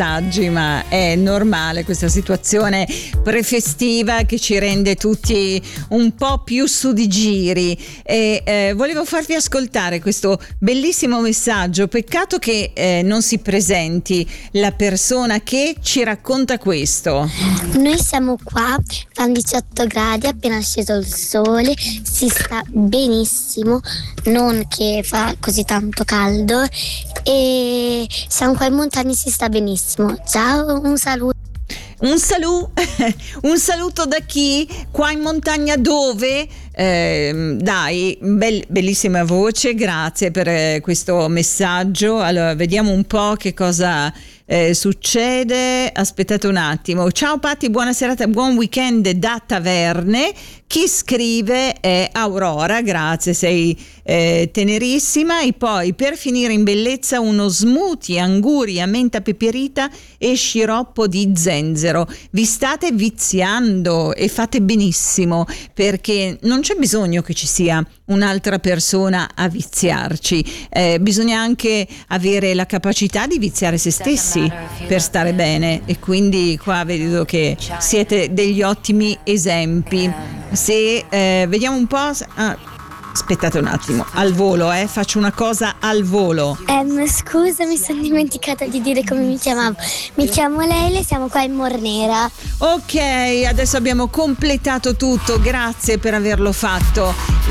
ortaggi, ma è normale questa situazione prefestiva che ci rende tutti un po' più su di giri. E volevo farvi ascoltare questo bellissimo messaggio. Peccato che non si presenti la persona che ci racconta questo. Noi siamo qua, fanno 18 gradi, appena sceso il sole, si sta benissimo, non che fa così tanto caldo, e siamo qua in montagna, si sta benissimo. Ciao, un saluto. Un saluto da chi? Qua in montagna dove? Dai, bellissima voce, grazie per questo messaggio. Allora, vediamo un po' che cosa succede. Aspettate un attimo. Ciao Patti, buona serata, buon weekend da Taverne. Chi scrive è Aurora, grazie, sei tenerissima. E poi, per finire in bellezza, uno smoothie, anguria, menta peperita e sciroppo di zenzero. Vi state viziando e fate benissimo, perché non c'è bisogno che ci sia un'altra persona a viziarci, bisogna anche avere la capacità di viziare se stessi per stare bene, e quindi qua vedo che siete degli ottimi esempi. Se vediamo un po', aspettate un attimo, al volo, faccio una cosa al volo. Scusa, mi sono dimenticata di dire come mi chiamavo. Mi chiamo Leila, siamo qua in Mornera. Ok, adesso abbiamo completato tutto, grazie per averlo fatto.